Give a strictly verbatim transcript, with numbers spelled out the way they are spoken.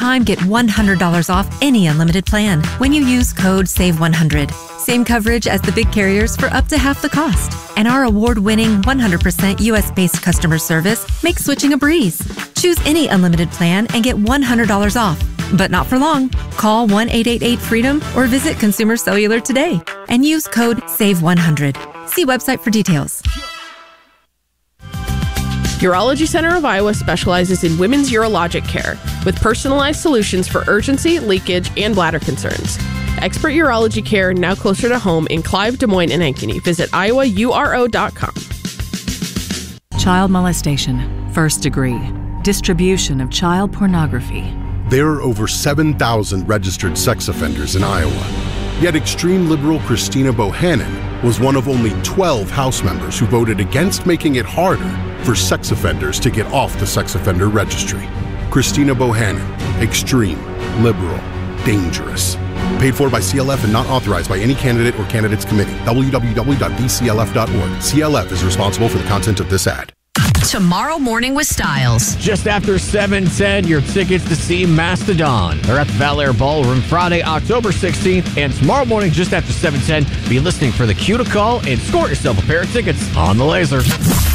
time, get one hundred dollars off any unlimited plan when you use code save one hundred. Same coverage as the big carriers for up to half the cost. And our award-winning one hundred percent U S-based customer service makes switching a breeze. Choose any unlimited plan and get one hundred dollars off. But not for long. Call one eight eight eight freedom or visit Consumer Cellular today and use code save one hundred. See website for details. Urology Center of Iowa specializes in women's urologic care with personalized solutions for urgency, leakage, and bladder concerns. Expert urology care now closer to home in Clive, Des Moines, and Ankeny. Visit iowa u r o dot com. Child molestation, first degree, distribution of child pornography. There are over seven thousand registered sex offenders in Iowa. Yet extreme liberal Christina Bohannon was one of only twelve House members who voted against making it harder for sex offenders to get off the sex offender registry. Christina Bohannon, extreme, liberal, dangerous. Paid for by C L F and not authorized by any candidate or candidates committee. w w w dot d c l f dot org. C L F is responsible for the content of this ad. Tomorrow Morning with Styles. Just after seven ten, your tickets to see Mastodon. They're at the Valair Ballroom Friday, October sixteenth. And tomorrow morning, just after seven ten, be listening for the cue to call and score yourself a pair of tickets on the Laser.